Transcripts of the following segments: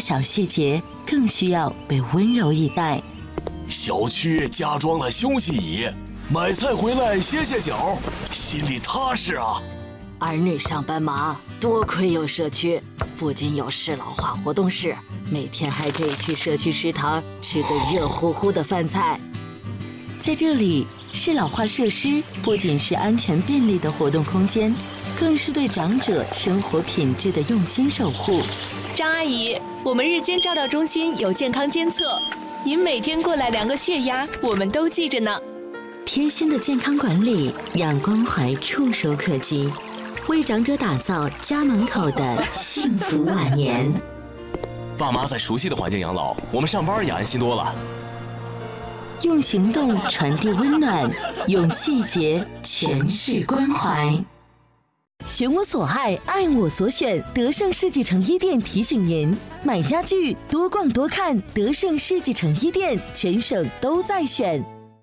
小细节更需要被温柔以待。 小区加装了休息椅，买菜回来歇歇脚，心里踏实啊。 儿女上班忙，多亏有社区，不仅有适老化活动室，每天还可以去社区食堂吃个热乎乎的饭菜。 在这里，适老化设施不仅是安全便利的活动空间，更是对长者生活品质的用心守护。 张阿姨，我们日间照料中心有健康监测，您每天过来量个血压，我们都记着呢。 贴心的健康管理，让关怀触手可及，为长者打造家门口的幸福晚年。 爸妈在熟悉的环境养老，我们上班也安心多了。 用行动传递温暖，用细节诠释关怀。 选我所爱，爱我所选。德胜世纪城一店提醒您：买家具多逛多看，德胜世纪城一店全省都在选。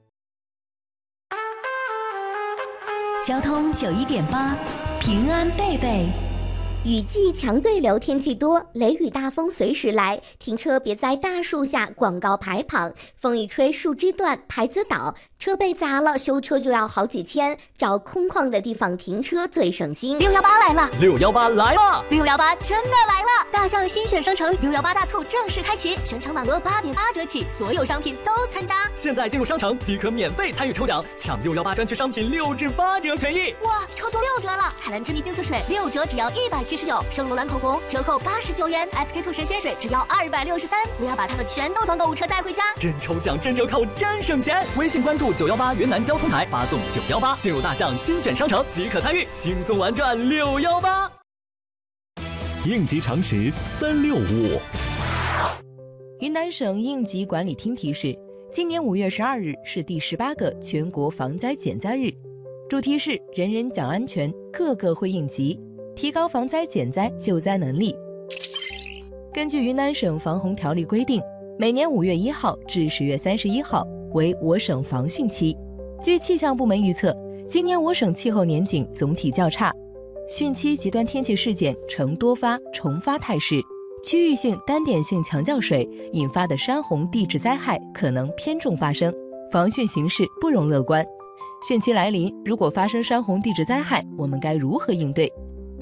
交通91.8，平安贝贝。 雨季强对流天气多，雷雨大风随时来，停车别在大树下，广告牌旁，风一吹树枝断，牌子倒，车被砸了，修车就要好几千，找空旷的地方停车最省心。 618来了 ，618来了 ，618真的来了！大象新选商城618大促正式开启，全场满额8.8折起，所有商品都参加。 现在进入商城即可免费参与抽奖，抢618专区商品6至8折权益。 哇，抽中6折了！海蓝之谜净色水6折只要179，圣罗兰口红折扣89元，SK2神仙水只要263。我要把它们全都从购物车带回家。 真抽奖，真折扣，真省钱！微信关注918云南交通台，发送918进入大象新选商城即可参与，轻松玩转618。 应急常识365。 云南省应急管理厅提示，今年5月12日是第18个全国防灾减灾日，主题是人人讲安全，个个会应急，提高防灾减灾救灾能力。根据云南省防洪条例规定，每年5月1号至10月31号为我省防汛期。据气象部门预测，今年我省气候年景总体较差，汛期极端天气事件呈多发重发态势，区域性单点性强降水引发的山洪地质灾害可能偏重发生，防汛形势不容乐观。汛期来临，如果发生山洪地质灾害，我们该如何应对？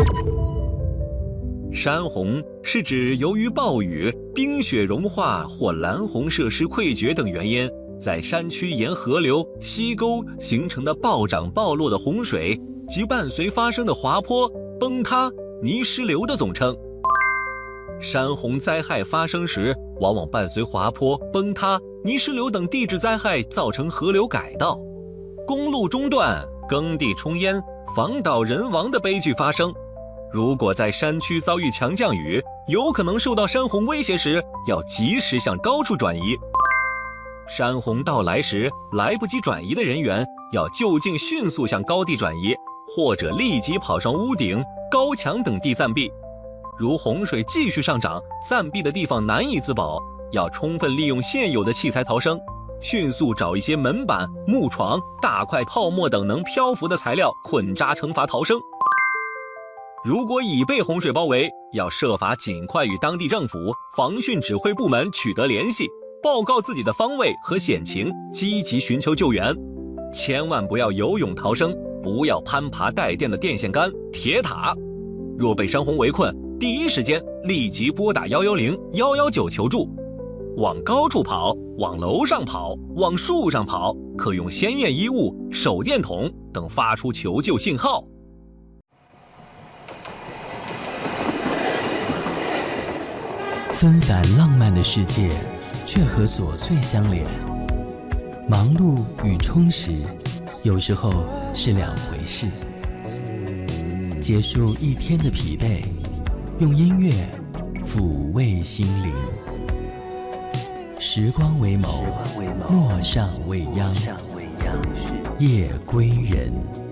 山洪是指由于暴雨、冰雪融化或拦洪设施溃决等原因，在山区沿河流、溪沟形成的暴涨暴落的洪水及伴随发生的滑坡、崩塌、泥石流的总称。山洪灾害发生时，往往伴随滑坡、崩塌、泥石流等地质灾害，造成河流改道、公路中断、耕地冲淹、房倒人亡的悲剧发生。如果在山区遭遇强降雨，有可能受到山洪威胁时，要及时向高处转移。山洪到来时，来不及转移的人员要就近迅速向高地转移，或者立即跑上屋顶、高墙等地暂避。如洪水继续上涨，暂避的地方难以自保，要充分利用现有的器材逃生，迅速找一些门板、木床、大块泡沫等能漂浮的材料捆扎成筏逃生。如果已被洪水包围，要设法尽快与当地政府、防汛指挥部门取得联系，报告自己的方位和险情，积极寻求救援。千万不要游泳逃生，不要攀爬带电的电线杆、铁塔。若被山洪围困，第一时间立即拨打110、119求助。往高处跑，往楼上跑，往树上跑，可用鲜艳衣物、手电筒等发出求救信号。 纷繁浪漫的世界，却和琐碎相连。忙碌与充实，有时候是两回事。结束一天的疲惫，用音乐抚慰心灵。时光为眸，陌上未央，夜归人。